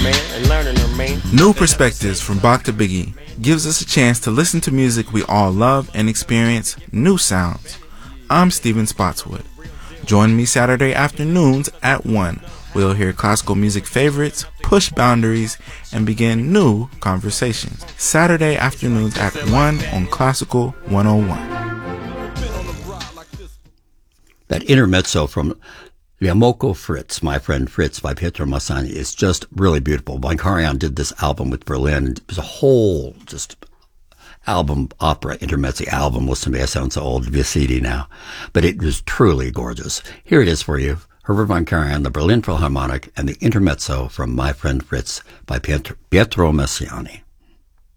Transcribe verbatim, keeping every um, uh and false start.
and learning her, man. New Perspectives from Bach to Biggie gives us a chance to listen to music we all love and experience new sounds. I'm Steven Spotswood. Join me Saturday afternoons at one. We'll hear classical music favorites, push boundaries, and begin new conversations. Saturday afternoons at one on Classical one oh one. That intermezzo from Yamoco Fritz, My Friend Fritz by Pietro Masani, is just really beautiful. Bancarian did this album with Berlin. It was a whole just album, opera, intermezzo album. Listen to me, I sound so old, V C D now. But it was truly gorgeous. Here it is for you. Herbert von Karajan, the Berlin Philharmonic, and the intermezzo from My Friend Fritz by Pietro, Pietro Masani.